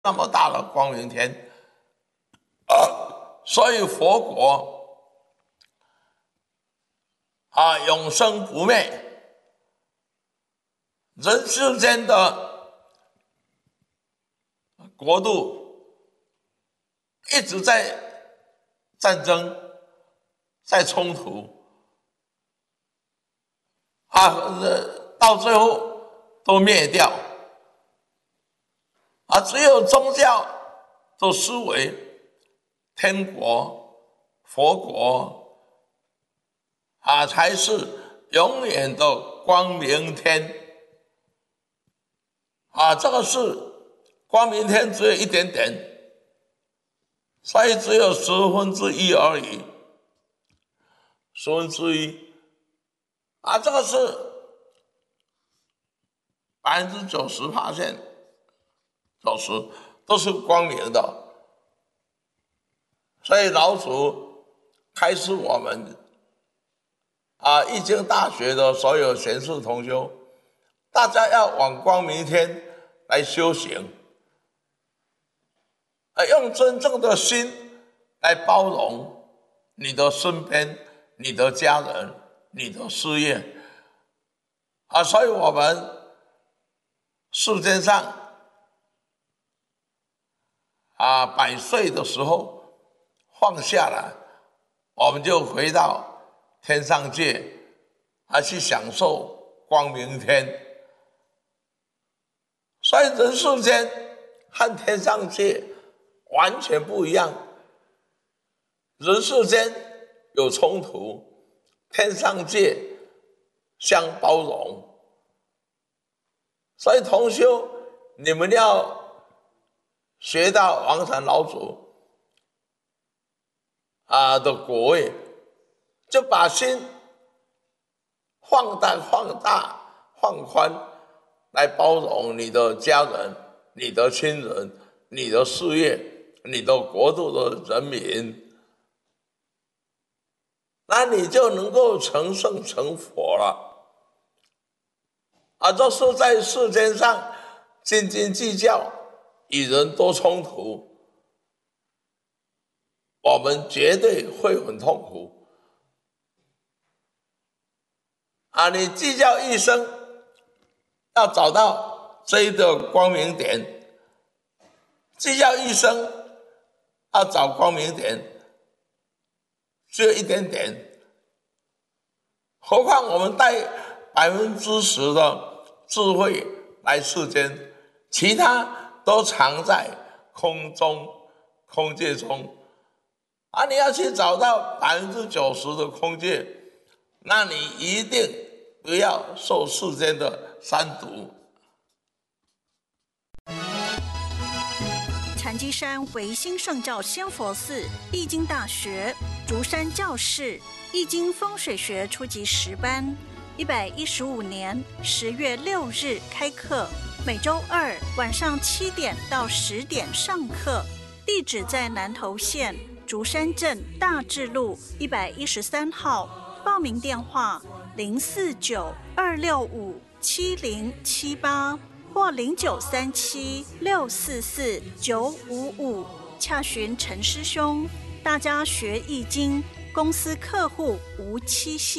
那么大的光明天，所以佛国永生不灭，人世间的国度一直在战争，在冲突到最后都灭掉。只有宗教的思维，天国、佛国才是永远的光明天。这个是光明天，只有一点点，所以只有1/10而已，1/10。这个是90%。90%都是光明的，所以老祖开示我们易经大学的所有贤士同修，大家要往光明天来修行，用真正的心来包容你的身边、你的家人、你的事业所以我们世间上100岁的时候放下来，我们就回到天上界去享受光明天。所以人世间和天上界完全不一样，人世间有冲突，天上界相包容。所以同修，你们要学到王禅老祖的果位，就把心放大、放宽，来包容你的家人、你的亲人、你的事业、你的国度的人民，那你就能够成圣成佛了。这是在世间上斤斤计较，与人多冲突，我们绝对会很痛苦你计较一生，要找到这一个光明点，计较一生要找光明点，只有一点点，何况我们带10%的智慧来世间，其他都藏在空中、空界中你要去找到90%的空界，那你一定不要受世间的三毒。 禅机山唯心圣教仙佛寺易经大学竹山教室易经风水学初级10班，115年10月6日开课，每周2晚上7点到10点上课。地址在南投县竹山镇大智路113号，报名电话049-265-7078或0937-644-955，洽询陈师兄。大家学易经，公司客户无期限。